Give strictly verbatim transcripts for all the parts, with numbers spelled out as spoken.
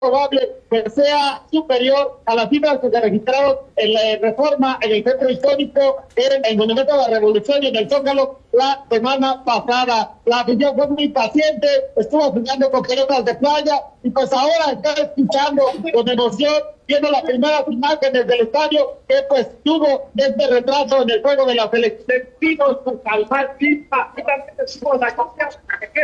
probable que sea superior a las cifras que se registraron en la Reforma, en el centro histórico, en el Monumento a la Revolución y en el Zócalo la semana pasada. La afición fue muy paciente, estuvo jugando con pelotas de playa y pues ahora está escuchando con emoción, viendo las primeras imágenes del estadio que pues tuvo este retraso en el juego de la selección. Con calmar chispa, y también decimos la confianza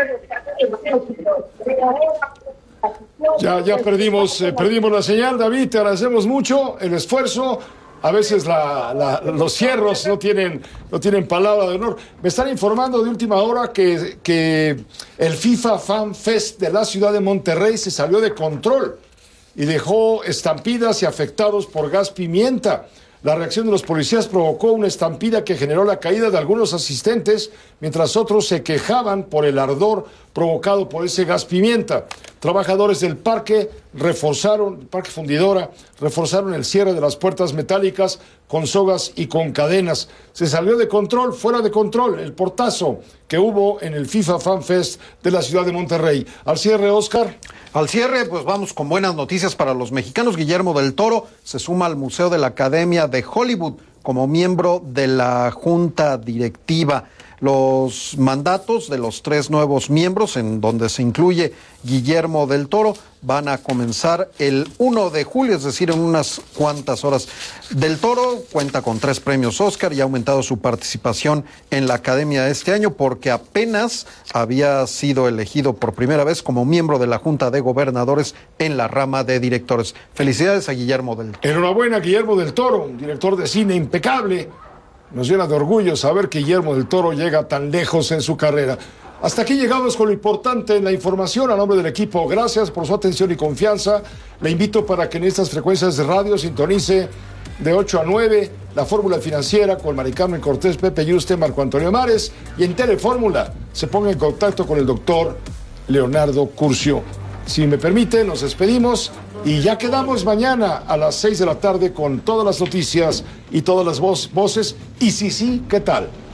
Ya, ya perdimos, eh, perdimos la señal, David, te agradecemos mucho el esfuerzo. A veces la, la, los cierros no tienen, no tienen palabra de honor. Me están informando de última hora que, que el FIFA Fan Fest de la ciudad de Monterrey se salió de control y dejó estampidas y afectados por gas pimienta. La reacción de los policías provocó una estampida que generó la caída de algunos asistentes, mientras otros se quejaban por el ardor provocado por ese gas pimienta. Trabajadores del parque reforzaron, parque fundidora, reforzaron el cierre de las puertas metálicas con sogas y con cadenas. Se salió de control, fuera de control, el portazo que hubo en el FIFA Fan Fest de la ciudad de Monterrey. Al cierre, Oscar. Al cierre, pues vamos con buenas noticias para los mexicanos. Guillermo del Toro se suma al Museo de la Academia de Hollywood como miembro de la Junta Directiva. Los mandatos de los tres nuevos miembros, en donde se incluye Guillermo del Toro, van a comenzar el primero de julio, es decir, en unas cuantas horas. Del Toro cuenta con tres premios Oscar y ha aumentado su participación en la Academia este año porque apenas había sido elegido por primera vez como miembro de la Junta de Gobernadores en la rama de directores. Felicidades a Guillermo del Toro. Enhorabuena, Guillermo del Toro, un director de cine impecable. Nos llena de orgullo saber que Guillermo del Toro llega tan lejos en su carrera. Hasta aquí llegamos con lo importante en la información. A nombre del equipo, gracias por su atención y confianza. Le invito para que en estas frecuencias de radio sintonice de ocho a nueve la Fórmula Financiera con Mari Carmen Cortés, Pepe Yuste, Marco Antonio Mares, y en Telefórmula se ponga en contacto con el doctor Leonardo Curcio. Si me permite, nos despedimos y ya quedamos mañana a las seis de la tarde con todas las noticias y todas las vo- voces. Y sí, sí, ¿qué tal?